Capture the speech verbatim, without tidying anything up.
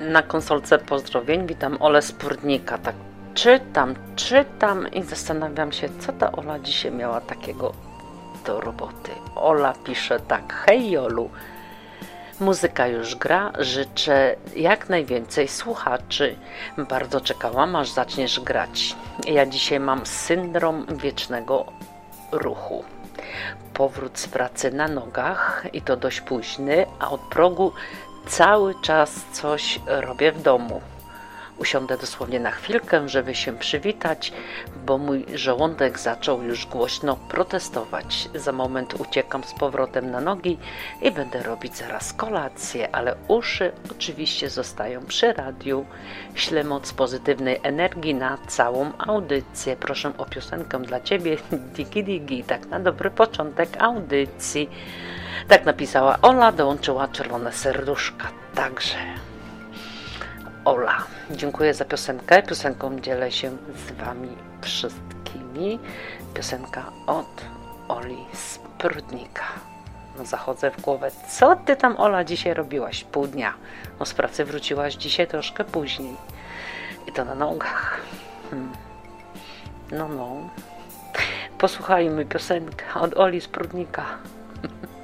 na konsolce pozdrowień witam Olę z Prudnika. Tak czytam, czytam i zastanawiam się, co ta Ola dzisiaj miała takiego do roboty. Ola pisze tak: hej Jolu, muzyka już gra, życzę jak najwięcej słuchaczy. Bardzo czekałam, aż zaczniesz grać. Ja dzisiaj mam syndrom wiecznego ruchu. Powrót z pracy na nogach i to dość późny, a od progu cały czas coś robię w domu. Usiądę dosłownie na chwilkę, żeby się przywitać, bo mój żołądek zaczął już głośno protestować. Za moment uciekam z powrotem na nogi i będę robić zaraz kolację, ale uszy oczywiście zostają przy radiu. Ślę moc pozytywnej energii na całą audycję. Proszę o piosenkę dla Ciebie, digi digi, tak na dobry początek audycji. Tak napisała Ola, dołączyła czerwone serduszka, także... Ola, dziękuję za piosenkę. Piosenką dzielę się z Wami wszystkimi. Piosenka od Oli z Prudnika. No, zachodzę w głowę. Co Ty tam, Ola, dzisiaj robiłaś? Pół dnia. No z pracy wróciłaś dzisiaj troszkę później. I to na nogach. Hmm. No, no. Posłuchajmy piosenkę od Oli z Prudnika.